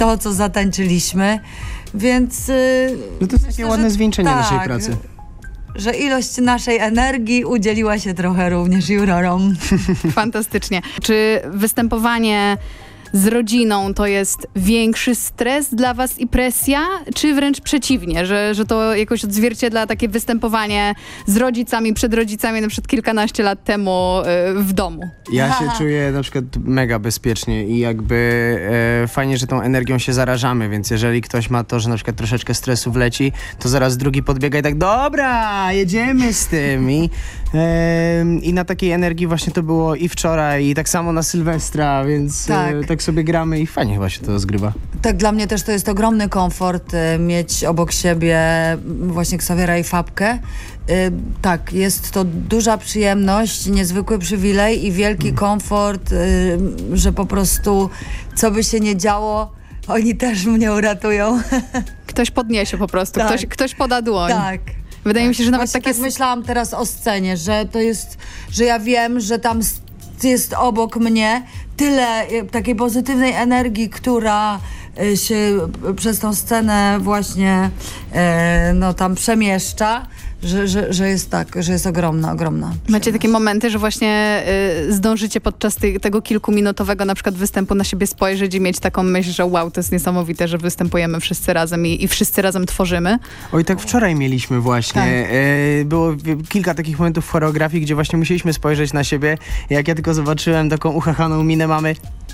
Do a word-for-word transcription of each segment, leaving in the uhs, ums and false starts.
to, co zatańczyliśmy, więc... Yy, no to jest myślę, takie ładne że zwieńczenie tak, naszej pracy. Że ilość naszej energii udzieliła się trochę również jurorom. Fantastycznie. Czy występowanie z rodziną to jest większy stres dla was i presja, czy wręcz przeciwnie, że, że to jakoś odzwierciedla takie występowanie z rodzicami, przed rodzicami na przykład kilkanaście lat temu yy, w domu? Ja się czuję na przykład mega bezpiecznie i jakby e, fajnie, że tą energią się zarażamy, więc jeżeli ktoś ma to, że na przykład troszeczkę stresu wleci, to zaraz drugi podbiega i tak, dobra, jedziemy z tym. I, e, i na takiej energii właśnie to było i wczoraj, i tak samo na Sylwestra, więc Tak. e, tak sobie gramy i fajnie chyba się to zgrywa. Tak, dla mnie też to jest ogromny komfort y, mieć obok siebie m, właśnie Ksawiera i Fabkę. Y, tak, jest to duża przyjemność, niezwykły przywilej i wielki komfort, y, że po prostu co by się nie działo, oni też mnie uratują. Ktoś podniesie po prostu, Tak. ktoś, ktoś poda dłoń. Tak. Wydaje mi się, że nawet Właśnie takie... tak myślałam teraz o scenie, że to jest, że ja wiem, że tam s- jest obok mnie tyle y, takiej pozytywnej energii, która y, się y, przez tą scenę właśnie y, no tam przemieszcza, że, że, że jest tak, że jest ogromna, ogromna. Macie takie momenty, że właśnie y, zdążycie podczas ty, tego kilkuminutowego na przykład występu na siebie spojrzeć i mieć taką myśl, że wow, to jest niesamowite, że występujemy wszyscy razem i, i wszyscy razem tworzymy. Oj, tak wczoraj mieliśmy właśnie. Tak. E, było w- kilka takich momentów w choreografii, gdzie właśnie musieliśmy spojrzeć na siebie. Jak ja tylko zobaczyłem taką uchachaną minę mamy,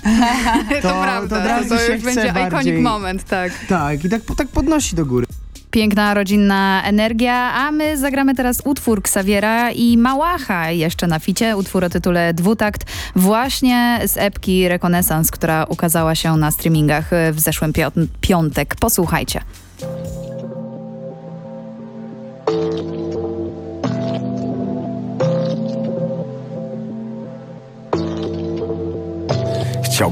To, To- prawda, to od razu to się już chce będzie bardziej. iconic moment, tak. tak, i tak, tak podnosi do góry. Piękna, rodzinna energia, a my zagramy teraz utwór Ksawiera i Małacha jeszcze na ficie, utwór o tytule Dwutakt, właśnie z epki Rekonesans, która ukazała się na streamingach w zeszłym pią- piątek. Posłuchajcie.